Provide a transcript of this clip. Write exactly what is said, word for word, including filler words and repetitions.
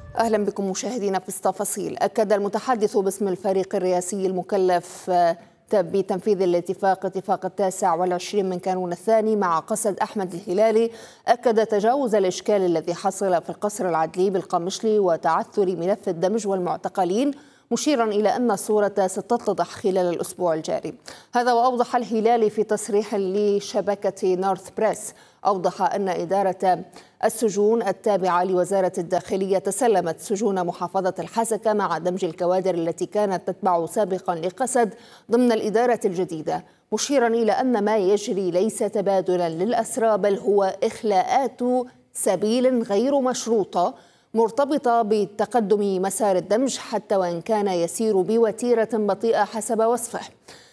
أهلا بكم مشاهدينا في التفاصيل. أكد المتحدث باسم الفريق الرئاسي المكلف بتنفيذ الاتفاق اتفاق التاسع والعشرين من كانون الثاني مع قسد أحمد الهلالي أكد تجاوز الإشكال الذي حصل في القصر العدلي بالقامشلي وتعثر ملف الدمج والمعتقلين، مشيرا إلى أن الصورة ستتضح خلال الأسبوع الجاري. هذا وأوضح الهلالي في تصريح لشبكة نورث بريس، أوضح أن إدارة السجون التابعة لوزارة الداخلية تسلمت سجون محافظة الحسكة مع دمج الكوادر التي كانت تتبع سابقا لقسد ضمن الإدارة الجديدة، مشيرا إلى أن ما يجري ليس تبادلا للأسرى بل هو إخلاءات سبيل غير مشروطة مرتبطة بتقدم مسار الدمج حتى وإن كان يسير بوتيرة بطيئة حسب وصفه.